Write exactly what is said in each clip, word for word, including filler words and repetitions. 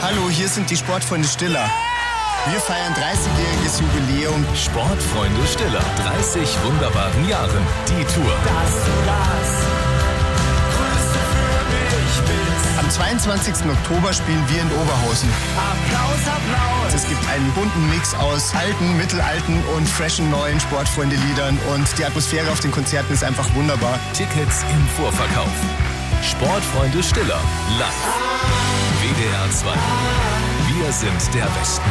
Hallo, hier sind die Sportfreunde Stiller. Wir feiern dreißigjähriges Jubiläum. Sportfreunde Stiller, dreißig wunderbaren Jahren. Die Tour. Dass du das Größte für mich bist. Am zweiundzwanzigsten Oktober spielen wir in Oberhausen. Applaus, Applaus. Es gibt einen bunten Mix aus alten, mittelalten und freshen neuen Sportfreunde-Liedern. Und die Atmosphäre auf den Konzerten ist einfach wunderbar. Tickets im Vorverkauf. Sportfreunde Stiller, live. W D R zwei. Wir sind der Westen.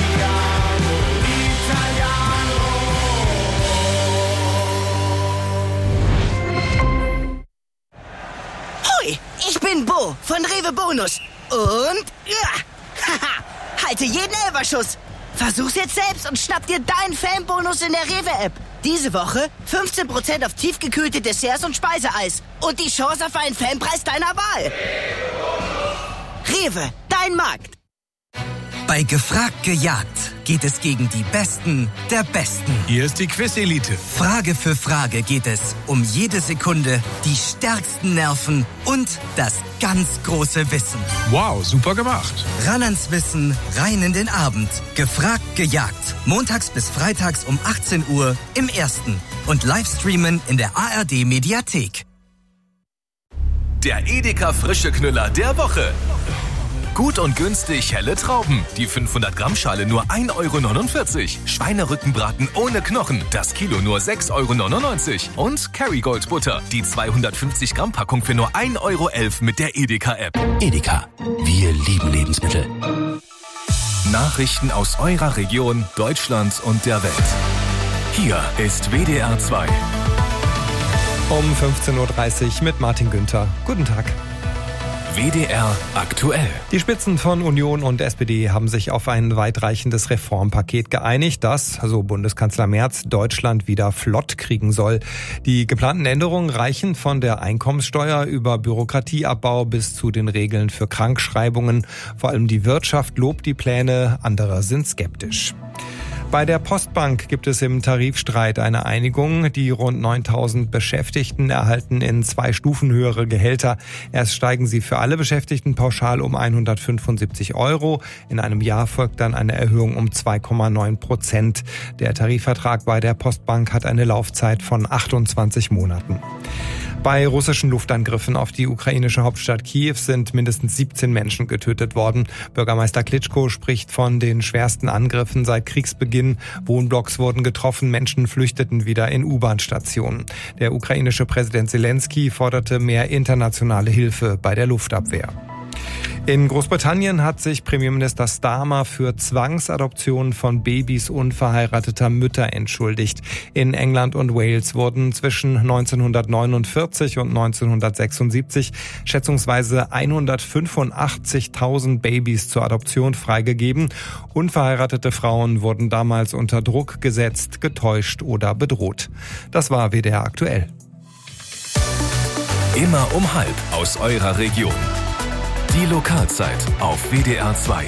Hui, ich bin Bo von Rewe Bonus. Und ja, haha, halte jeden Elferschuss. Versuch's jetzt selbst und schnapp dir deinen Fanbonus in der Rewe-App. Diese Woche fünfzehn Prozent auf tiefgekühlte Desserts und Speiseeis. Und die Chance auf einen Fanpreis deiner Wahl. Rewe, dein Markt. Bei Gefragt gejagt geht es gegen die Besten der Besten. Hier ist die Quiz-Elite. Frage für Frage geht es um jede Sekunde, die stärksten Nerven und das ganz große Wissen. Wow, super gemacht. Ran ans Wissen, rein in den Abend. Gefragt gejagt. Montags bis freitags um achtzehn Uhr im Ersten. Und Livestreamen in der A R D-Mediathek. Der Edeka Frische Knüller der Woche. Gut und günstig helle Trauben. Die fünfhundert Gramm Schale nur ein Euro neunundvierzig. Schweinerückenbraten ohne Knochen. Das Kilo nur sechs Euro neunundneunzig. Und Kerrygold Butter. Die zweihundertfünfzig Gramm Packung für nur ein Euro elf mit der Edeka-App. Edeka. Wir lieben Lebensmittel. Nachrichten aus eurer Region, Deutschland und der Welt. Hier ist W D R zwei. Um fünfzehn Uhr dreißig mit Martin Günther. Guten Tag. W D R aktuell. Die Spitzen von Union und S P D haben sich auf ein weitreichendes Reformpaket geeinigt, das, so Bundeskanzler Merz, Deutschland wieder flott kriegen soll. Die geplanten Änderungen reichen von der Einkommenssteuer über Bürokratieabbau bis zu den Regeln für Krankschreibungen. Vor allem die Wirtschaft lobt die Pläne, andere sind skeptisch. Bei der Postbank gibt es im Tarifstreit eine Einigung. Die rund neuntausend Beschäftigten erhalten in zwei Stufen höhere Gehälter. Erst steigen sie für alle Beschäftigten pauschal um hundertfünfundsiebzig Euro. In einem Jahr folgt dann eine Erhöhung um zwei Komma neun Prozent. Der Tarifvertrag bei der Postbank hat eine Laufzeit von achtundzwanzig Monaten. Bei russischen Luftangriffen auf die ukrainische Hauptstadt Kiew sind mindestens siebzehn Menschen getötet worden. Bürgermeister Klitschko spricht von den schwersten Angriffen seit Kriegsbeginn. Wohnblocks wurden getroffen, Menschen flüchteten wieder in U-Bahn-Stationen. Der ukrainische Präsident Zelensky forderte mehr internationale Hilfe bei der Luftabwehr. In Großbritannien hat sich Premierminister Starmer für Zwangsadoptionen von Babys unverheirateter Mütter entschuldigt. In England und Wales wurden zwischen neunzehnhundertneunundvierzig und neunzehnhundertsechsundsiebzig schätzungsweise hundertfünfundachtzigtausend Babys zur Adoption freigegeben. Unverheiratete Frauen wurden damals unter Druck gesetzt, getäuscht oder bedroht. Das war W D R aktuell. Immer um halb aus eurer Region. Die Lokalzeit auf W D R zwei.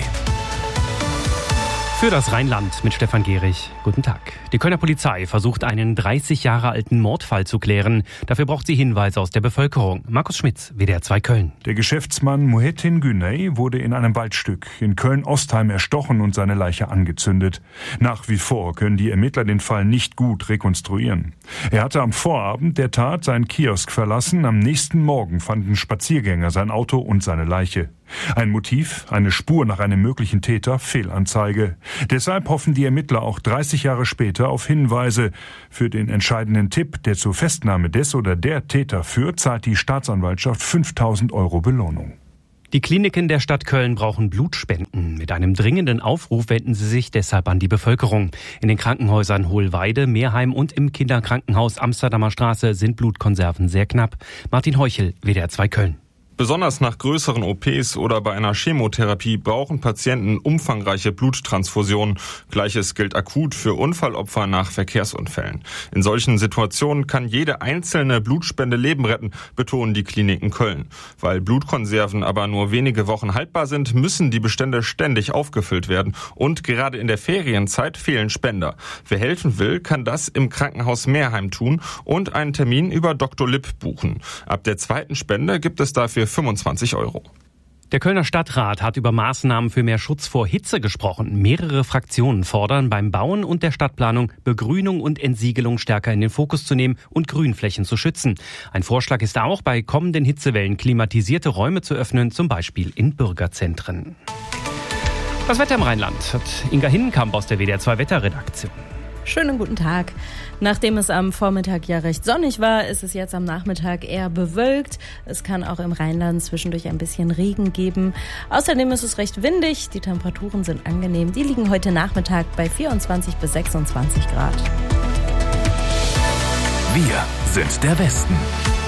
Für das Rheinland mit Stefan Gehrig. Guten Tag. Die Kölner Polizei versucht, einen dreißig Jahre alten Mordfall zu klären. Dafür braucht sie Hinweise aus der Bevölkerung. Markus Schmitz, W D R zwei Köln. Der Geschäftsmann Muhetin Güney wurde in einem Waldstück in Köln-Ostheim erstochen und seine Leiche angezündet. Nach wie vor können die Ermittler den Fall nicht gut rekonstruieren. Er hatte am Vorabend der Tat seinen Kiosk verlassen. Am nächsten Morgen fanden Spaziergänger sein Auto und seine Leiche. Ein Motiv, eine Spur nach einem möglichen Täter, Fehlanzeige. Deshalb hoffen die Ermittler auch dreißig Jahre später auf Hinweise. Für den entscheidenden Tipp, der zur Festnahme des oder der Täter führt, zahlt die Staatsanwaltschaft fünftausend Euro Belohnung. Die Kliniken der Stadt Köln brauchen Blutspenden. Mit einem dringenden Aufruf wenden sie sich deshalb an die Bevölkerung. In den Krankenhäusern Hohlweide, Meerheim und im Kinderkrankenhaus Amsterdamer Straße sind Blutkonserven sehr knapp. Martin Heuchel, W D R zwei Köln. Besonders nach größeren O Ps oder bei einer Chemotherapie brauchen Patienten umfangreiche Bluttransfusionen. Gleiches gilt akut für Unfallopfer nach Verkehrsunfällen. In solchen Situationen kann jede einzelne Blutspende Leben retten, betonen die Kliniken Köln. Weil Blutkonserven aber nur wenige Wochen haltbar sind, müssen die Bestände ständig aufgefüllt werden. Und gerade in der Ferienzeit fehlen Spender. Wer helfen will, kann das im Krankenhaus Meerheim tun und einen Termin über Doktor Lipp buchen. Ab der zweiten Spende gibt es dafür fünfundzwanzig Euro. Der Kölner Stadtrat hat über Maßnahmen für mehr Schutz vor Hitze gesprochen. Mehrere Fraktionen fordern beim Bauen und der Stadtplanung Begrünung und Entsiegelung stärker in den Fokus zu nehmen und Grünflächen zu schützen. Ein Vorschlag ist auch, bei kommenden Hitzewellen klimatisierte Räume zu öffnen, zum Beispiel in Bürgerzentren. Das Wetter im Rheinland hat Inga Hinnenkamp aus der W D R zwei Wetterredaktion. Schönen guten Tag. Nachdem es am Vormittag ja recht sonnig war, ist es jetzt am Nachmittag eher bewölkt. Es kann auch im Rheinland zwischendurch ein bisschen Regen geben. Außerdem ist es recht windig. Die Temperaturen sind angenehm. Die liegen heute Nachmittag bei vierundzwanzig bis sechsundzwanzig Grad. Wir sind der Westen.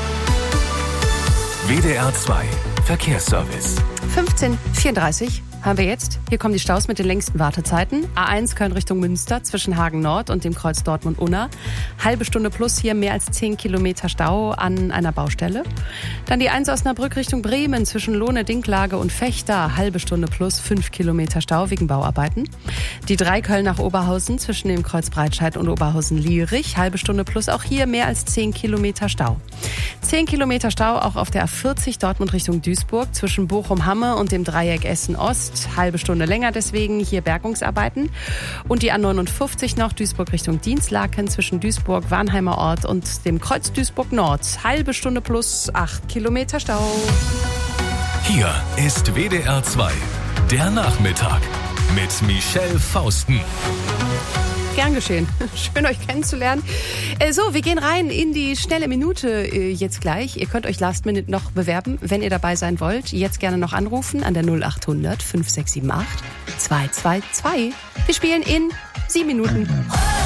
W D R zwei Verkehrsservice. fünfzehn Uhr vierunddreißig haben wir jetzt. Hier kommen die Staus mit den längsten Wartezeiten. A eins Köln Richtung Münster zwischen Hagen Nord und dem Kreuz Dortmund-Unna. Halbe Stunde plus hier mehr als zehn Kilometer Stau an einer Baustelle. Dann die eins Osnabrück Richtung Bremen zwischen Lohne, Dinklage und Fechter. Halbe Stunde plus fünf Kilometer Stau wegen Bauarbeiten. Die drei Köln nach Oberhausen zwischen dem Kreuz Breitscheid und Oberhausen-Lierich. Halbe Stunde plus auch hier mehr als zehn Kilometer Stau. zehn Kilometer Stau auch auf der A vierzig Dortmund Richtung Duisburg zwischen Bochum-Hamme und dem Dreieck Essen-Ost. Halbe Stunde länger, deswegen hier Bergungsarbeiten. Und die A neunundfünfzig noch Duisburg Richtung Dienstlaken zwischen Duisburg, Warnheimer Ort und dem Kreuz Duisburg Nord. Halbe Stunde plus acht Kilometer Stau. Hier ist W D R zwei, der Nachmittag mit Michelle Fausten. Gern geschehen. Schön, euch kennenzulernen. So, wir gehen rein in die schnelle Minute jetzt gleich. Ihr könnt euch Last Minute noch bewerben, wenn ihr dabei sein wollt. Jetzt gerne noch anrufen an der null acht hundert fünf sechs sieben acht zwei zwei zwei. Wir spielen in sieben Minuten.